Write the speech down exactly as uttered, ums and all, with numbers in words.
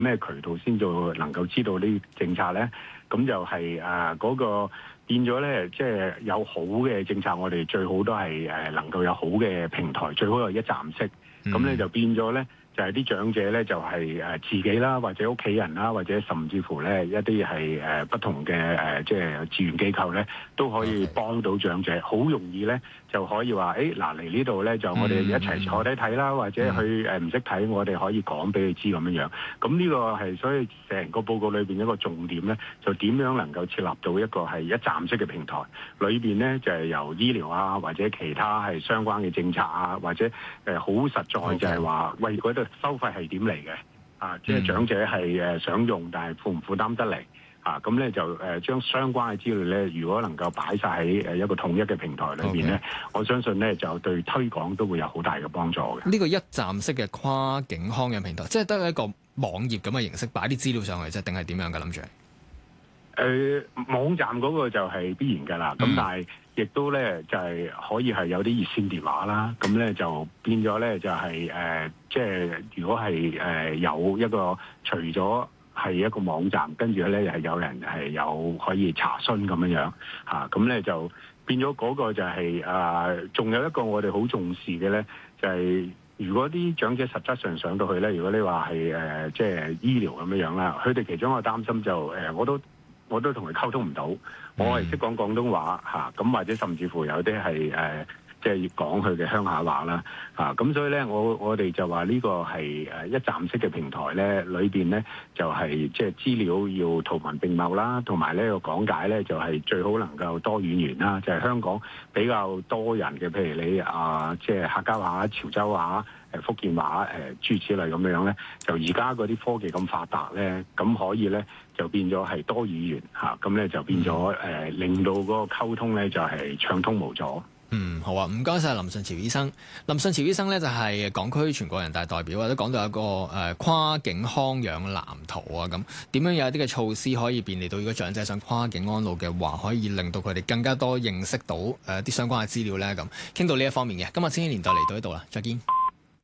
咩渠道先做能夠知道呢啲政策咧？咁就係誒嗰個變咗咧，即係有好嘅政策，我哋最好都係誒能夠有好嘅平台，最好係一站式。咁咧就變咗咧。就係啲長者咧，就係誒自己啦，或者屋企人啦，或者甚至乎咧一啲係誒不同嘅誒，即係志願機構咧，都可以幫到長者。好容易咧就可以話，誒嗱嚟呢度咧，就我哋一齊坐低睇啦，或者去誒唔識睇，我哋可以講俾你知咁樣樣。咁呢個係所以成個報告裏邊一個重點咧，就點樣能夠設立到一個係一站式嘅平台，裏邊咧就係由醫療啊，或者其他係相關嘅政策啊，或者誒好實在就係話，喂嗰度收費係點嚟嘅？啊，即係長者係誒想用，但係負唔負擔得嚟？啊，咁咧就誒將相關嘅資料咧，如果能夠擺晒喺誒一個統一嘅平台裏邊咧， okay. 我相信咧就對推廣都會有好大嘅幫助嘅。 呢個一站式嘅跨境康養平台，即係得一個網頁咁嘅形式擺啲資料上去啫，定係點樣嘅諗住？ 誒、呃、網站嗰個就係必然㗎啦，咁、嗯、但係亦都咧就係、是、可以係有啲熱線電話啦，咁咧就變咗咧就係、是、誒、呃，即係如果係誒、呃、有一個除咗係一個網站，跟住咧係有人係有可以查詢咁樣樣嚇，咁、啊、咧就變咗嗰個就係、是、啊，仲有一個我哋好重視嘅咧，就係、是、如果啲長者實質上上到去咧，如果你話係誒即係醫療咁樣樣啦，佢哋其中一個擔心就誒、呃，我都。我都同佢溝通唔到，我係識講廣東話嚇，咁、啊、或者甚至乎有啲係誒，即係講佢嘅鄉下話啦嚇，咁、啊、所以咧，我我哋就話呢個係誒一站式嘅平台咧，裏邊咧就係即係資料要圖文並茂啦，同埋呢個講解咧就係、是、最好能夠多語言啦，就係、是、香港比較多人嘅，譬如你啊，即、呃、係、就是、客家話、潮州話。誒福建話誒諸如此類咁樣咧，就而家嗰啲科技咁發達咧，咁可以咧就變咗係多語言嚇，咁咧就變咗誒、呃、令到嗰個溝通咧就係、是、暢通無阻。 嗯，好啊，唔該晒林順潮醫生。林順潮醫生咧就係、是、港區全國人大代表啊，都講到一個誒、呃、跨境康養藍圖啊，咁點樣有一啲嘅措施可以便利到如果長者想跨境安老嘅話，可以令到佢哋更加多認識到誒啲、呃、相關嘅資料咧，咁傾到呢一方面嘅。今日千禧年代嚟到呢度啦，再見。